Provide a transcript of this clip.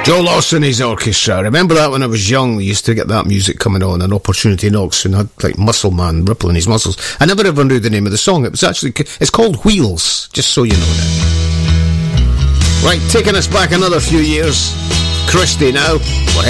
Joe Lawson, his orchestra. Remember that when I was young, we used to get that music coming on, and Opportunity Knocks, and had like Muscle Man rippling his muscles. I never ever knew the name of the song. It's called Wheels, just so you know that. Right, taking us back another few years. Christy now. We're